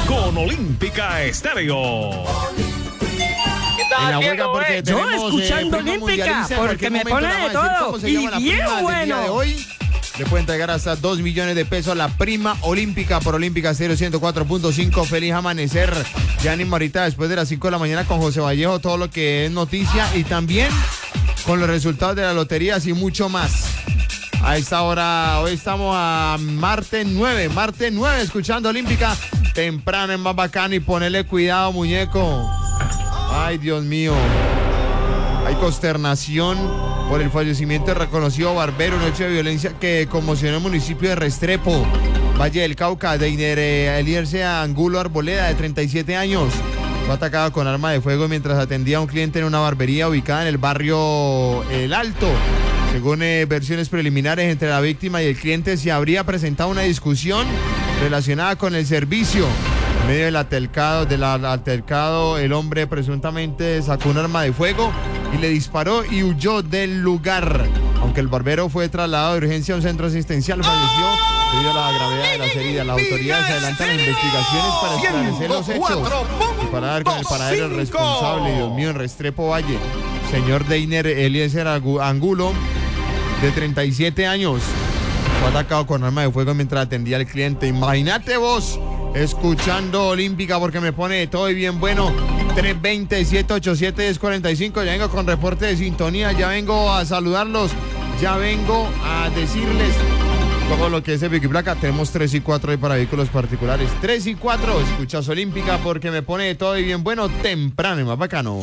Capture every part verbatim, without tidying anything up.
con Olímpica Estéreo. En la huelga porque Yo tenemos, escuchando eh, prima Olímpica, mundialista, en porque cualquier me momento pone le de vamos a decir todo, cómo se y llama la bien prima del bueno. día de hoy. Le puede entregar hasta dos millones de pesos a la prima olímpica por Olímpica Estéreo ciento cuatro punto cinco. Feliz amanecer. Ya ánimo ahorita después de las cinco de la mañana con José Vallejo, todo lo que es noticia y también con los resultados de las loterías y mucho más. A esta hora, hoy estamos a martes nueve, martes nueve, escuchando Olímpica. Temprano es más bacano y ponerle cuidado, muñeco. Ay, Dios mío. Hay consternación por el fallecimiento del reconocido barbero, un hecho de violencia que conmocionó el municipio de Restrepo, Valle del Cauca. Deiner Eliezer Angulo Arboleda, de treinta y siete años, fue atacado con arma de fuego mientras atendía a un cliente en una barbería ubicada en el barrio El Alto. Según eh, versiones preliminares, entre la víctima y el cliente se habría presentado una discusión relacionada con el servicio. En medio del altercado, del altercado, el hombre presuntamente sacó un arma de fuego y le disparó y huyó del lugar. Aunque el barbero fue trasladado de urgencia a un centro asistencial, falleció debido a la gravedad de las heridas. Las autoridades adelantan las investigaciones para esclarecer los hechos y para dar con el paradero responsable. Dios mío, en Restrepo Valle, señor Deiner Eliezer Angulo, de treinta y siete años, fue atacado con arma de fuego mientras atendía al cliente. Imagínate vos, escuchando Olímpica, porque me pone de todo y bien bueno. Tres veinte, siete ochenta y siete, diez cuarenta y cinco. Ya vengo con reporte de sintonía, ya vengo a saludarlos, ya vengo a decirles todo lo que es el Pico y Placa. Tenemos tres y cuatro ahí para vehículos particulares. tres y cuatro, escuchas Olímpica porque me pone de todo y bien bueno, temprano y más bacano.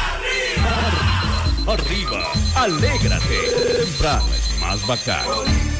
Arriba, alégrate. Temprano es más bacano.